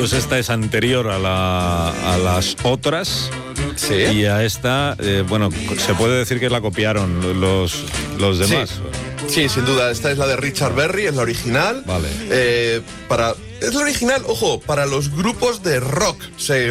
Entonces esta es anterior a las otras. Sí. Y a esta, bueno, se puede decir que la copiaron los demás. Sí, sin duda. Esta es la de Richard Berry, es la original. Vale. Es la original, ojo, para los grupos de rock. Se